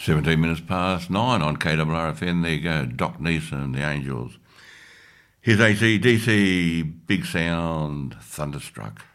17 minutes past 9 on KRRFN. There you go, Doc Neeson, The Angels. Here's AC/DC, Big Sound, Thunderstruck.